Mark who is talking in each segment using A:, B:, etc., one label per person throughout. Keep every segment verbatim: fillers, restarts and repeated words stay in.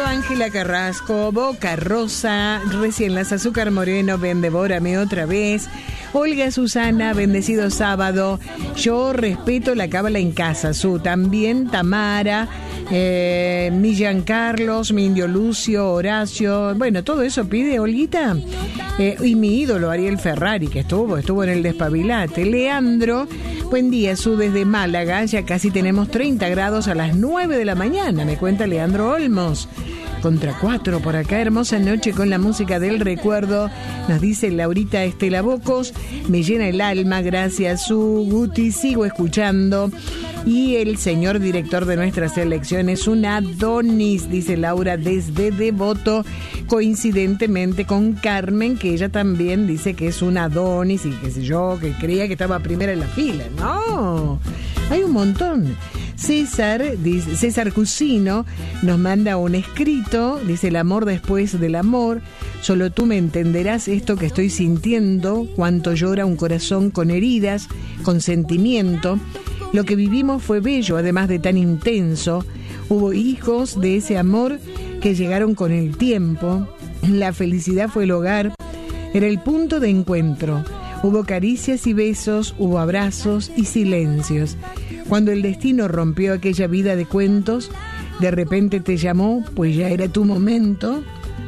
A: Ángela Carrasco, Boca Rosa, recién las Azúcar Moreno, ven, devórame otra vez. Olga Susana, bendecido sábado. Yo respeto la cábala en casa, su también Tamara, eh, mi Giancarlos, mi Indio Lucio, Horacio. Bueno, todo eso pide Olguita. Eh, y mi ídolo Ariel Ferrari, que estuvo, estuvo en el Despabilate. Leandro, buen día, su desde Málaga. Ya casi tenemos treinta grados a las nueve de la mañana, me cuenta Leandro Olmos. Contra cuatro por acá, hermosa noche con la música del recuerdo, nos dice Laurita Estela Bocos, me llena el alma, gracias su Guti, sigo escuchando. Y el señor director de nuestra selección es un Adonis, dice Laura desde Devoto, coincidentemente con Carmen, que ella también dice que es un Adonis y qué sé yo, que creía que estaba primera en la fila. No, hay un montón. César, dice, César Cusino nos manda un escrito, dice el amor después del amor, solo tú me entenderás esto que estoy sintiendo, cuánto llora un corazón con heridas, con sentimiento, lo que vivimos fue bello, además de tan intenso, hubo hijos de ese amor que llegaron con el tiempo, la felicidad fue el hogar, era el punto de encuentro, hubo caricias y besos, hubo abrazos y silencios. Cuando el destino rompió aquella vida de cuentos, de repente te llamó, pues ya era tu momento.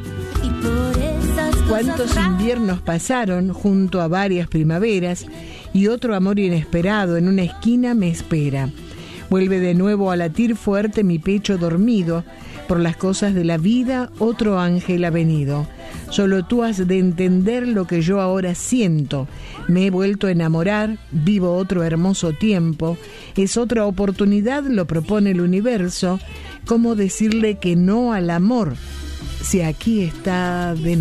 A: Cuántos inviernos pasaron junto a varias primaveras y otro amor inesperado en una esquina me espera. Vuelve de nuevo a latir fuerte mi pecho dormido. Por las cosas de la vida, otro ángel ha venido. Solo tú has de entender lo que yo ahora siento. Me he vuelto a enamorar, vivo otro hermoso tiempo. Es otra oportunidad, lo propone el universo. ¿Cómo decirle que no al amor? Si aquí está de